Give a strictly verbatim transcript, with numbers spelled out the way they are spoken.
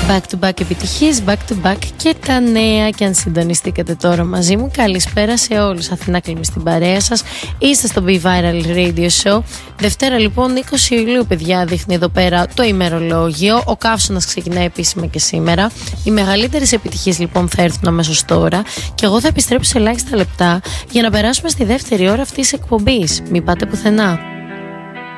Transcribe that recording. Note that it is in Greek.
Back to back επιτυχίες, back to back και τα νέα. Και αν συντονιστήκατε τώρα μαζί μου, καλησπέρα σε όλους. Αθηνά Κλίμη στην παρέα σας. Είστε στο Be Viral Radio Show. Δευτέρα λοιπόν είκοσι Ιουλίου, παιδιά, δείχνει εδώ πέρα το ημερολόγιο. Ο καύσωνας ξεκινάει επίσημα και σήμερα. Οι μεγαλύτερες επιτυχίες λοιπόν θα έρθουν αμέσως τώρα. Και εγώ θα επιστρέψω σε ελάχιστα λεπτά για να περάσουμε στη δεύτερη ώρα αυτής της εκπομπής. Μην πάτε πουθενά.